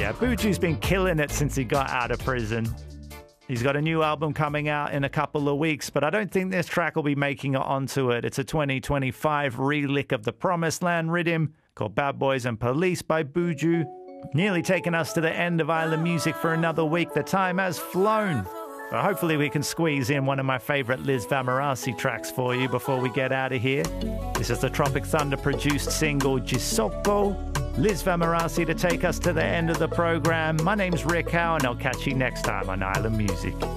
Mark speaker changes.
Speaker 1: Yeah, Buju's been killing it since he got out of prison. He's got a new album coming out in a couple of weeks, but I don't think this track will be making it onto it. It's a 2025 relick of the Promised Land rhythm called Bad Boys and Police by Buju. Nearly taking us to the end of Island Music for another week. The time has flown. But hopefully we can squeeze in one of my favorite Liz Vamarasi tracks for you before we get out of here. This is the Tropic Thunder produced single Jisoko. Liz Vamarasi to take us to the end of the program. My name's Rick Howe, and I'll catch you next time on Island Music.